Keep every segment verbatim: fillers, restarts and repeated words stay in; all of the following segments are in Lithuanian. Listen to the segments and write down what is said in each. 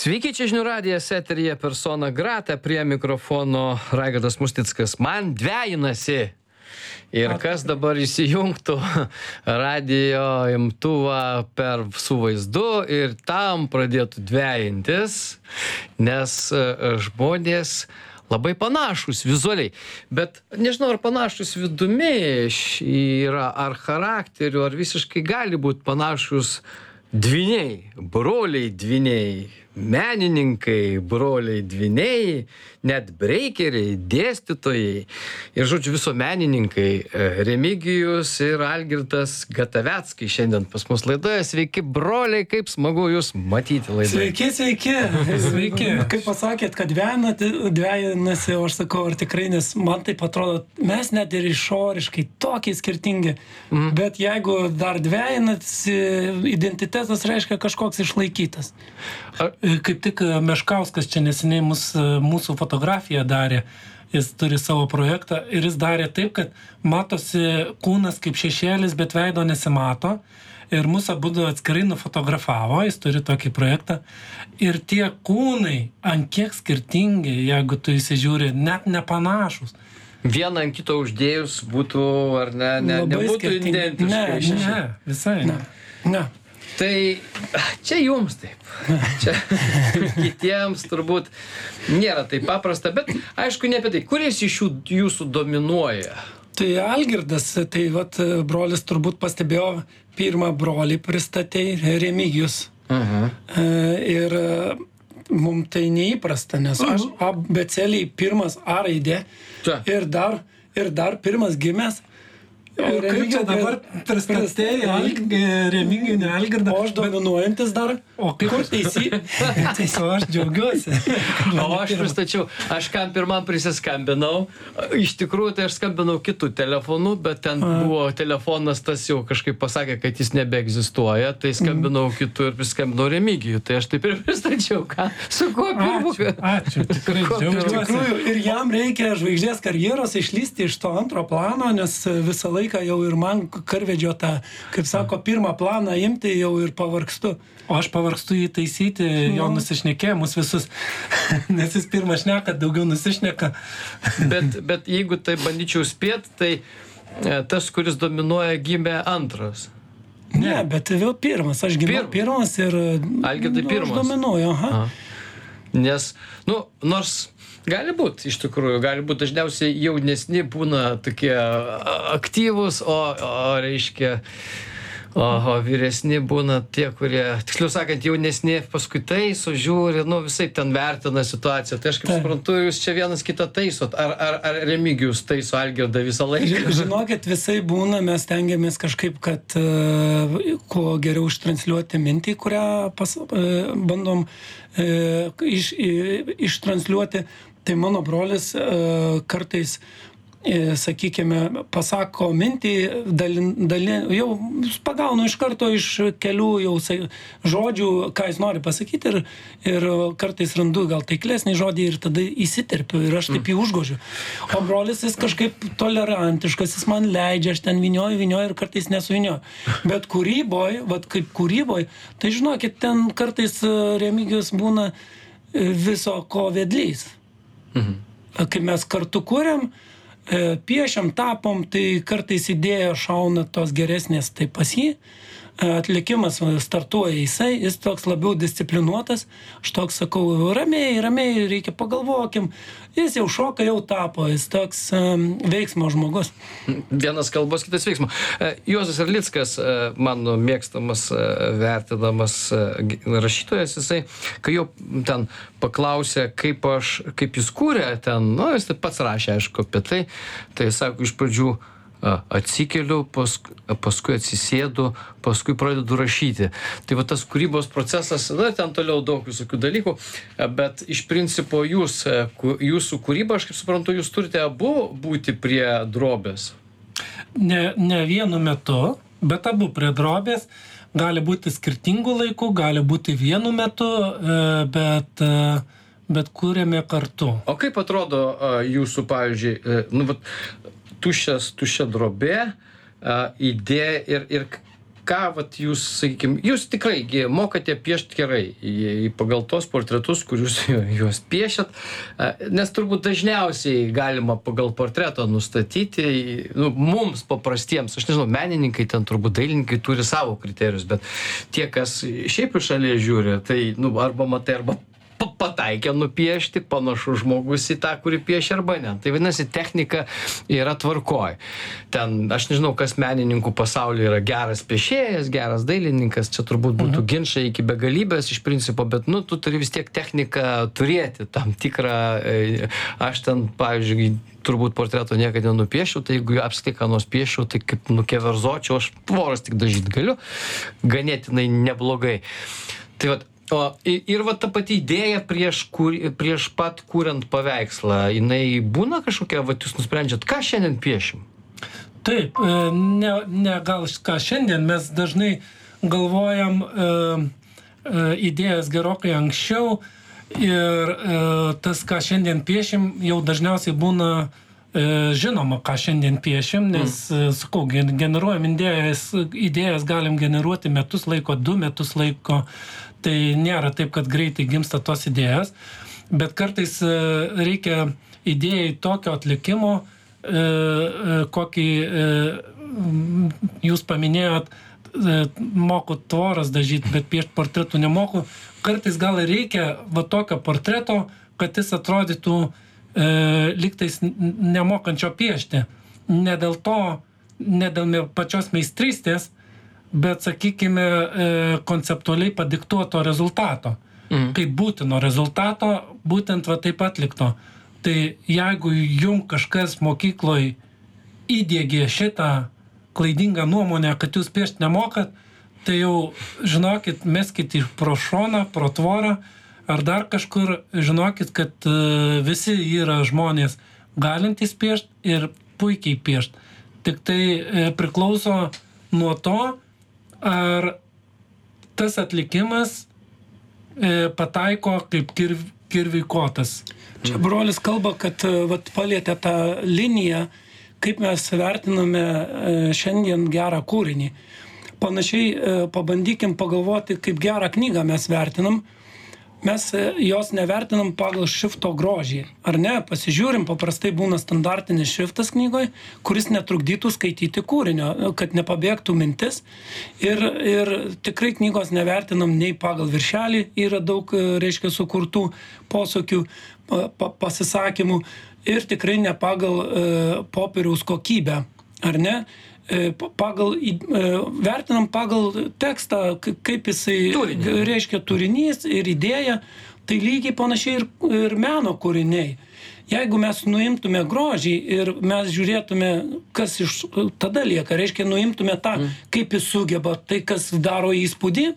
Sveiki, čia žinių radijas, eteryje persona grata, prie mikrofono Raigardas Musnickas. Man dvejinasi. Ir kas dabar įsijungtų radijo imtuvą per su vaizdu ir tam pradėtų dvejintis, nes žmonės labai panašus vizualiai. Bet nežinau, ar panašus vidumi yra, ar charakteriu, ar visiškai gali būti panašus dviniai, broliai dviniai, menininkai, broliai dviniai, net breikeriai, dėstytojai ir, žodžiu, visuomenininkai Remigijus ir Algirdas Gataveckai šiandien pas mus laidoje. Sveiki, broliai, kaip smagu jūs matyti laidoje. Sveiki, sveiki. Sveiki. Kaip pasakėt, kad dvejinasi, o aš sakau, ar tikrai, nes man taip atrodo, mes net ir išoriškai tokie skirtingi, mm. bet jeigu dar dvejinasi, identitetas reiškia kažkoks išlaikytas. Ar... Kaip tik Meškauskas čia neseniai mus, mūsų fotografiją darė, jis turi savo projektą ir jis darė taip, kad matosi kūnas kaip šešėlis, bet veido nesimato ir mūsų abudu atskirai nufotografavo, jis turi tokį projektą ir tie kūnai ant kiek skirtingi, jeigu tu įsižiūri, net nepanašus. Vieną ant kito uždėjus būtų, ar ne, ne nebūtų identiškai. Ne, ne, visai ne. ne. Tai čia jums taip, čia kitiems turbūt nėra taip paprasta, bet aišku ne apie tai, kuris iš jų jūsų dominuoja? Tai Algirdas, tai vat brolis turbūt pastebėjo, pirmą brolį pristatei, Remigijus. Uh-huh. Ir mums tai neįprasta, nes aš abecėliai pirmas A raidė ir dar, ir dar pirmas gimęs. O kaip čia dabar pristatėjai Remigijų, ne Algirdą? O aš dominuojantis dar. O kaip aš teisy? O aš džiaugiuosi. O aš pristačiau, aš kam pirmam prisiskambinau. Iš tikrųjų, tai aš skambinau kitų telefonų, bet ten A. buvo telefonas, tas jau kažkaip pasakė, kad jis nebeegzistuoja. Tai skambinau mm. kitų ir priskambinau Remigijų. Tai aš taip ir pristačiau, ką, su kuo pirmu. Ačiū, ačiū, tikrai džiaugiuosi. Ir jam reikia žvaigždės karjeros išlysti iš to antro plano, nes visą laiką jau ir man karvedžio tą, kaip sako, pirmą planą imti jau ir pavargstu. O aš pavargstu jį taisyti, jo no. nusišnekėjimus visus, nes jis pirmą šneka, daugiau nusišneka. bet, bet jeigu tai bandyčiau spėt, tai tas, kuris dominuoja, gimė antras. Ne, ne bet vėl pirmas. Aš gimiau Pir... pirmas ir Algirdai nu, pirmas. Aš dominuoju. Aha. Aha. Nes, nu, nors... Gali būti, iš tikrųjų, gali būti dažniausiai jaunesni būna tokie aktyvūs, o, o reiškia, o, o vyresni būna tie, kurie, tiksliau sakant, jaunesni paskui taiso, žiūri, nu visai ten vertina situaciją. Tai aš kaip suprantu, jūs čia vienas kitą taisot. Ar, ar, ar Remigijus taiso Algirdą visą laiką? Žinokit, visai būna, mes tengiamės kažkaip, kad uh, kuo geriau ištransliuoti mintį, kurią pas, uh, bandom uh, iš, uh, ištransliuoti. Tai mano brolis uh, kartais, uh, sakykime, pasako mintį, dalin, dalin, jau pagaunu iš karto iš kelių jau žodžių, ką jis nori pasakyti ir, ir kartais randu gal taiklesnį žodį ir tada įsiterpiu ir aš taip jį užgožiu. O brolis jis kažkaip tolerantiškas, jis man leidžia, aš ten vinioju, vinioju ir kartais nesuvinioju. Bet kūryboj, vat kaip kūryboj, tai žinokit, ten kartais Remigijus būna viso ko vedlys. Mhm. Kai mes kartu kuriam, piešiam, tapom, tai kartais idėja šauna tos geresnės, tai pas jį. Atlikimas startuoja jisai, jis toks labiau disciplinuotas, aš toks sakau, ramiai, ramiai, reikia pagalvokim, jis jau šoka, jau tapo, jis toks um, veiksmo žmogus. Vienas kalbos, kitas veiksmo. Juozas Erlickas, mano mėgstamas, vertinamas rašytojas, jisai, kai jau ten paklausė, kaip, aš, kaip jis kūrė ten, nu, jis pats rašė, aišku, apie tai, tai sako, iš pradžių atsikeliu, paskui, paskui atsisėdu, paskui pradedu rašyti. Tai va tas kūrybos procesas, na, ten toliau daug visokių dalykų, bet iš principo jūs, jūsų kūryba, aš kaip suprantu, jūs turite abu būti prie drobės. Ne, ne vienu metu, bet abu prie drobės. Gali būti skirtingų laikų, gali būti vienu metu, bet, bet kūrėme kartu. O kaip atrodo jūsų, pavyzdžiui, nu, vat, tuščias, tuščia drobė, uh, idėja ir, ir ką vat jūs, sakykim, jūs tikrai gi mokate piešti gerai į, pagal tos portretus, kurius juos piešėt, nes turbūt dažniausiai galima pagal portretą nustatyti, nu, mums paprastiems, aš nežinau, menininkai ten turbūt dailininkai turi savo kriterijus, bet tie, kas šiaip iš šalies žiūri, tai, nu, arba matai, arba pataikė nupiešti, panašus žmogus į tą, kurį piešia arba ne. Tai vadinasi, technika yra tvarkoj. Ten, aš nežinau, kas menininkų pasaulyje yra geras piešėjas, geras dailininkas, čia turbūt būtų mhm. ginčai iki begalybės iš principo, bet, nu, tu turi vis tiek techniką turėti, tam tikrą, aš ten, pavyzdžiui, turbūt portreto niekada nenupiešiau, tai jeigu apskritai ką nors piešiau, tai kaip nukeverzočiau, aš tvoras tik dažyti galiu, ganėtinai neblogai. Tai vat, o ir va ta pati idėja prieš, kur, prieš pat kuriant paveikslą, jinai būna kažkokia, va jūs nusprendžiat, ką šiandien piešim? Taip, ne, ne gal ką šiandien, mes dažnai galvojam e, e, idėjas gerokai anksčiau ir e, tas, ką šiandien piešim, jau dažniausiai būna e, žinoma, ką šiandien piešim, nes, mm. sakau, generuojam idėjas, idėjas galim generuoti metus laiko, du metus laiko. Tai nėra taip, kad greitai gimsta tos idėjas, bet kartais reikia idėjai tokio atlikimo, kokį jūs paminėjot, moku tvoras dažyti, bet piešti portretų nemoku. Kartais gal reikia va tokio portreto, kad jis atrodytų lygtais nemokančio piešti. Ne dėl to, ne dėl pačios meistrystės, bet, sakykime, konceptualiai padiktuoto rezultato. Mhm. Kaip būtino rezultato, būtent va taip atlikto. Tai jeigu jum kažkas mokykloj įdiegė šitą klaidingą nuomonę, kad jūs piešti nemokat, tai jau, žinokit, meskit į pro šoną, pro tvorą, ar dar kažkur, žinokit, kad visi yra žmonės galintys piešti ir puikiai piešti. Tik tai priklauso nuo to, ar tas atlikimas e, pataiko kaip kirv, kirviui kotas. Čia brolis kalba, kad vat, palietė tą liniją, kaip mes vertiname e, šiandien gerą kūrinį. Panašiai e, pabandykim pagalvoti, kaip gerą knygą mes vertinam. Mes jos nevertinam pagal šrifto grožį. Ar ne? Pasižiūrim, paprastai būna standartinis šriftas knygoje, kuris netrukdytų skaityti kūrinio, kad nepabėgtų mintis. Ir, ir tikrai knygos nevertinam nei pagal viršelį, yra daug, reiškia, sukurtų posakių, pa, pasisakymų, ir tikrai ne pagal e, popieriaus kokybę. Ar ne? Pagal, vertinam pagal tekstą, kaip jisai Turinį. reiškia turinys ir idėja, tai lygiai panašiai ir, ir meno kūriniai. Jeigu mes nuimtume grožį ir mes žiūrėtume, kas iš tada lieka, reiškia nuimtume tą, mm. kaip jis sugeba, tai kas daro įspūdį,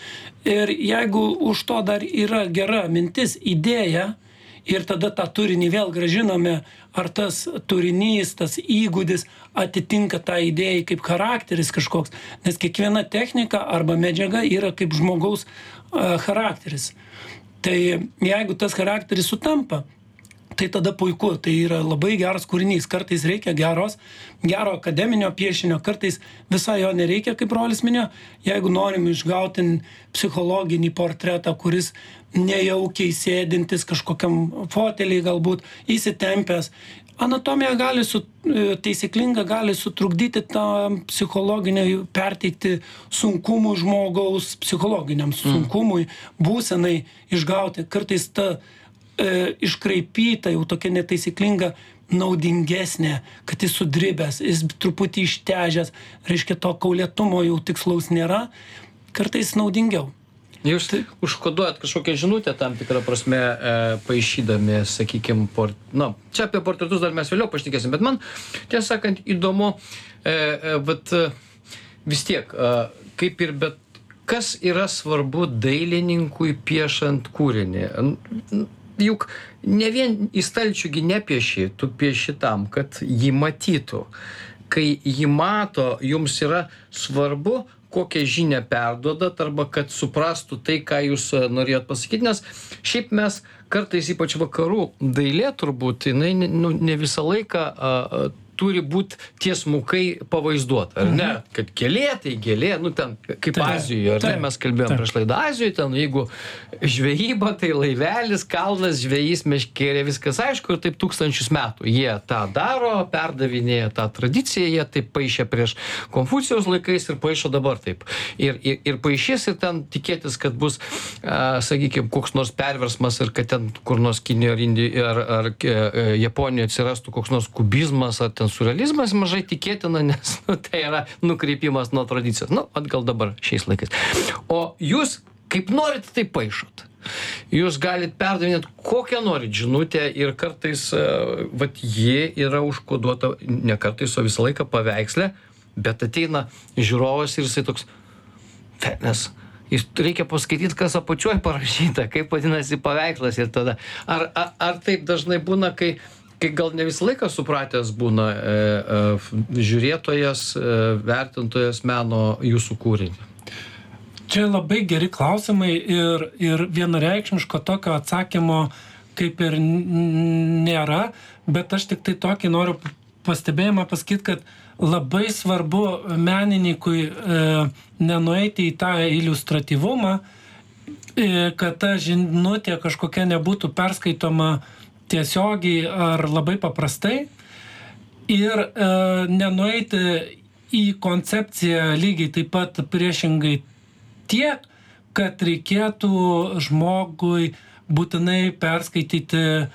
ir jeigu už to dar yra gera mintis, idėja, ir tada tą turinį vėl gražiname, ar tas turinys, tas įgūdis atitinka tą idėją kaip charakteris kažkoks, nes kiekviena technika arba medžiaga yra kaip žmogaus uh, charakteris. Tai jeigu tas charakteris sutampa, tai tada puiku, tai yra labai geras kūrinys. Kartais reikia geros, gero akademinio piešinio, kartais visai jo nereikia, kaip brolis minėjo. Jeigu norim išgauti psichologinį portretą, kuris nejaukiai sėdintis kažkokiam fotelį galbūt įsitempęs, anatomija gali su, taisyklinga gali sutrukdyti tą psichologinę perteikti sunkumui žmogaus, psichologiniam sunkumui, būsenai išgauti. Kartais ta e, iškraipyta, jau tokia netaisyklinga, naudingesnė, kad jis sudribęs, jis truputį ištežęs, reiškia to kaulėtumo jau tikslaus nėra, kartais naudingiau. Jūs tai užkoduojat kažkokią žinutę tam tikrą prasme e, paišydami, sakykime, port... nu, čia apie portretus dar mes vėliau pašnekėsim, bet man, tiesą sakant, įdomu, e, e, bet e, vis tiek, e, kaip ir bet kas yra svarbu dailininkui piešant kūrinį. Juk ne vien į stalčiųgi nepieši, tu pieši tam, kad jį matytų. Kai jį mato, jums yra svarbu, kokią žinią perduodat, arba kad suprastų tai, ką jūs norėjot pasakyti, nes šiaip mes kartais, ypač vakarų dailė turbūt, jinai nu, ne visą laiką a, turi būti tiesmukai pavaizduota, ar ne? Kad gėlė, tai gėlė, nu ten kaip Azijoje, ar ne? Mes kalbėjom prieš laidą Azijoje, ten jeigu žvejyba, tai laivelis, kalnas, žvejys, meškerė, viskas aišku, ir taip tūkstančius metų. Jie tą daro, perdavinėja tą tradiciją, jie taip paišė prieš Konfucijaus laikais ir paišo dabar taip. Ir, ir, ir paaišės ir ten tikėtis, kad bus, a, sakykime, koks nors perversmas ir kad ten kur nors Kinijoje ar Indijoje ar, ar e, Japonijoje atsirastų koks nors kubizmas ar ten surrealizmas, mažai tikėtina, nes nu, tai yra nukreipimas nuo tradicijos. Nu, gal dabar šiais laikais. O jūs kaip norit, tai paišot. Jūs galit perdavinėti kokią norit žinutę ir kartais, vat, ji yra užkoduota, ne kartais, o visą laiką paveiksle, bet ateina žiūrovas ir jisai toks, nes jis reikia paskaityti, kas apačioj parašyta, kaip vadinasi paveikslas ir tada. Ar, ar, ar taip dažnai būna, kai, kai gal ne visą laiką supratęs būna e, e, žiūrėtojas, e, vertintojas meno jūsų kūrinį? Čia labai geri klausimai ir, ir vienareikšmiško tokio atsakymo kaip ir nėra, bet aš tik tai tokį noriu pastebėjimą pasakyti, kad labai svarbu menininkui e, nenueiti į tą iliustratyvumą, e, kad ta žinutė kažkokia nebūtų perskaitoma tiesiogiai ar labai paprastai ir e, nenueiti į koncepciją lygiai taip pat priešingai tiek, kad reikėtų žmogui būtinai perskaityti e,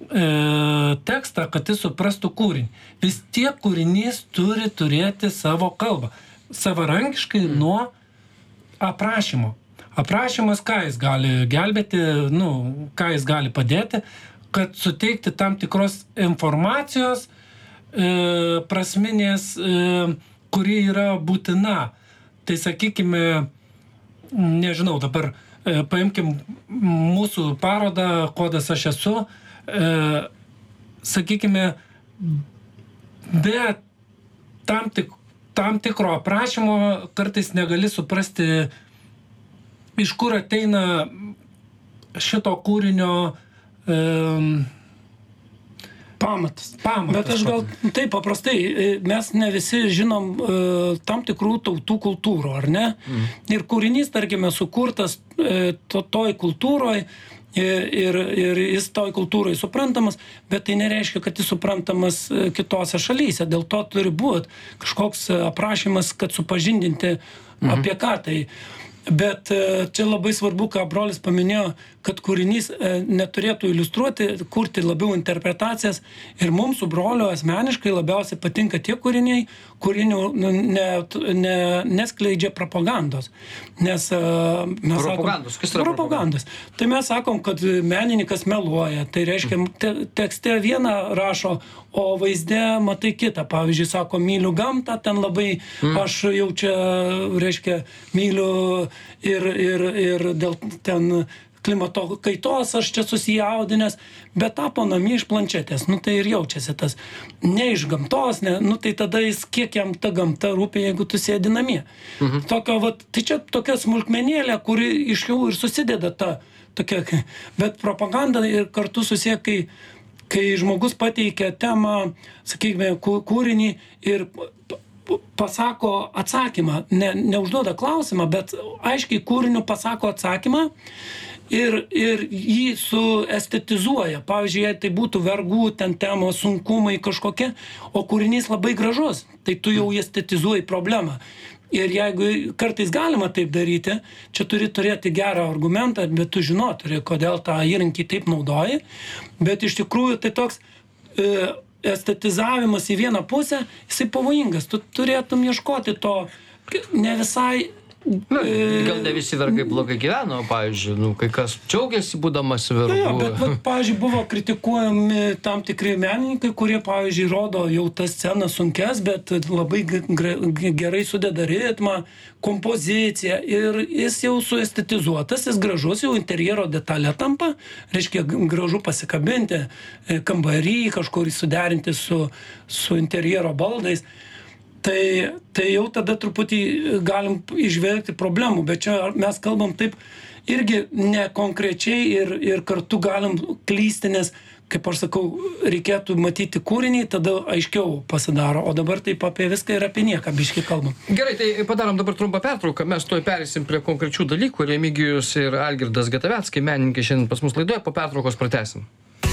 tekstą, kad jis suprastų kūrinį. Vis tiek kūrinys turi turėti savo kalbą. Savarankiškai mm. nuo aprašymo. Aprašymas, ką jis gali gelbėti, nu, ką jis gali padėti, kad suteikti tam tikros informacijos e, prasminės, e, kuri yra būtina. Tai sakykime, nežinau, dabar e, paimkim mūsų parodą, kodas aš esu, e, sakykime, be tam, tik, tam tikro aprašymo kartais negali suprasti, iš kur ateina šito kūrinio e, pamatas. Pamatas. Bet aš gal taip paprastai, mes ne visi žinom e, tam tikrų tautų kultūrų, ar ne? Mm. Ir kūrinys, tarkime, sukurtas e, to, toj kultūroj ir, ir jis toj kultūrai suprantamas, bet tai nereiškia, kad jis suprantamas kitose šalyse. Dėl to turi būti kažkoks aprašymas, kad supažindinti mm. apie ką tai. Bet čia labai svarbu, ką brolis paminėjo, kad kūrinys neturėtų iliustruoti, kurti labiau interpretacijas. Ir mums su broliu asmeniškai labiausiai patinka tie kūriniai, kūrinių ne, ne, neskleidžia propagandos. Nes mes propagandos, sakom, kas yra propagandos. Tai mes sakom, kad menininkas meluoja. Tai reiškia, te, tekste vieną rašo, o vaizde matai kitą. Pavyzdžiui, sako, myliu gamtą, ten labai, mm. aš jau čia, reiškia, myliu ir, ir, ir dėl ten klimato kaitos aš čia susijaudinęs, bet tapo namie iš planšetės. Nu tai ir jaučiasi tas. Ne iš gamtos, ne, nu tai tada jis kiek jam ta gamta rūpi, jeigu tu sėdi namie. Mhm. Tokio, vat, tai čia tokia smulkmenėlė, kuri iš jų ir susideda ta tokia, bet propaganda ir kartu susiję, kai kai žmogus pateikia temą, sakykime, kūrinį ir pasako atsakymą, ne, neužduoda klausimą, bet aiškiai kūriniu pasako atsakymą ir, ir jį suestetizuoja. Pavyzdžiui, jei tai būtų vergų, ten temos, sunkumai kažkokie, o kūrinys labai gražus, tai tu jau estetizuoji problemą. Ir jeigu kartais galima taip daryti, čia turi turėti gerą argumentą, bet tu žinoti, kodėl tą įrankį taip naudoji. Bet iš tikrųjų tai toks e, estetizavimas į vieną pusę, jisai pavojingas. Tu turėtum ieškoti to ne visai... Na, gal ne visi vergai blogai gyveno, pavyzdžiui, nu, kai kas džiaugiasi būdamas vergu. Jo, bet, bet, pavyzdžiui, buvo kritikuojami tam tikri menininkai, kurie, pavyzdžiui, rodo jau tas scenas sunkes, bet labai gerai sudeda ritmą, kompoziciją ir jis jau suestetizuotas, jis gražus, jau interjero detalė tampa, reiškia gražu pasikabinti kambarį, kažkur suderinti su, su interjero baldais. Tai, tai jau tada truputį galim išvelgti problemų, bet čia mes kalbam taip irgi ne konkrečiai ir, ir kartu galim klysti, nes kaip aš sakau, reikėtų matyti kūrinį, tada aiškiau pasidaro, o dabar taip apie viską ir apie nieką biškį kalbam. Gerai, tai padarom dabar trumpą pertrauką, mes tuoj perėsim prie konkrečių dalykų. Remigijus ir Algirdas Gataveckai, menininkai, šiandien pas mus laidoje, po pertraukos pratęsim.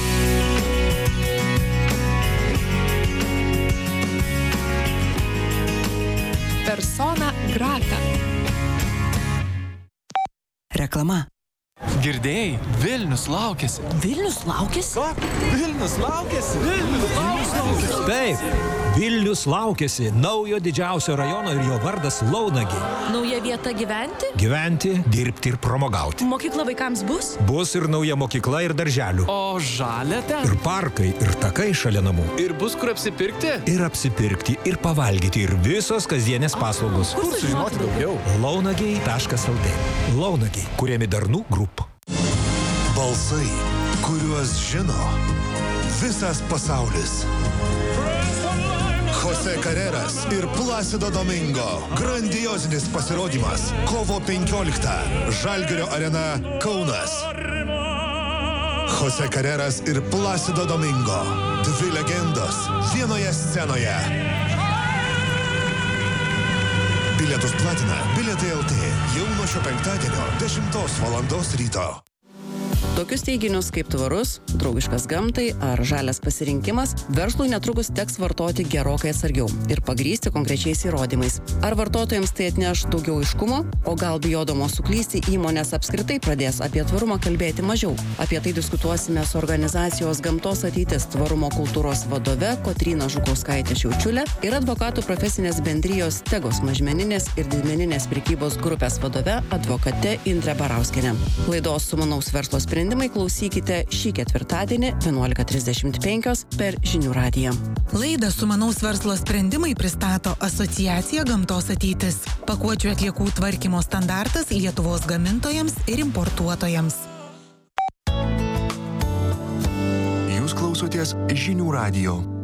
Persona grata. Reklama. Girdėjai, Vilnius laukiasi. Vilnius laukiasi? Ką? Vilnius laukiasi? Vilnius laukiasi. Taip, Vilnius laukiasi naujo didžiausio rajono ir jo vardas Launagi. Nauja vieta gyventi? Gyventi, dirbti ir pramogauti. Mokykla vaikams bus? Bus ir nauja mokykla ir darželių. O žalia ten? Ir parkai, ir takai šalia namų. Ir bus kur apsipirkti? Ir apsipirkti, ir pavalgyti, ir visos kasdienės paslaugos. Kur sužinoti daugiau? launagiai taškas lt. Launagiai, kuriami Darnų Group. Balsai, kuriuos žino visas pasaulis. Jose Carreras ir Placido Domingo. Grandiozinis pasirodymas. Kovo penkioliktą. Žalgirio arena, Kaunas. Jose Carreras ir Placido Domingo. Dvi legendos vienoje scenoje. Bilietus platina Bilietai L T. Jau nuo šio penktadienio dešimtos valandos ryto. Tokius teiginius kaip tvarus, draugiškas gamtai ar žalias pasirinkimas verslui netrukus teks vartoti gerokai atsargiau ir pagrįsti konkrečiais įrodymais. Ar vartotojams tai atneš daugiau aiškumo, o gal bijodamos suklysti įmonės apskritai pradės apie tvarumą kalbėti mažiau? Apie tai diskutuosime su organizacijos Gamtos ateitis tvarumo kultūros vadove Kotryna Žukauskaitė Šiaučiulė ir advokatų profesinės bendrijos Tegos mažmeninės ir didmeninės prekybos grupės vadove advokate Indre Barauskienė. Laidos Sumanaus verslo sprendimai klausykite šį ketvirtadienį vienuolika trisdešimt penkios per Žinių radiją. Laidą Sumanaus verslo sprendimai pristato asociacija Gamtos ateitis. Pakuočių atliekų tvarkymo standartas Lietuvos gamintojams ir importuotojams. Jūs klausotės Žinių radijo.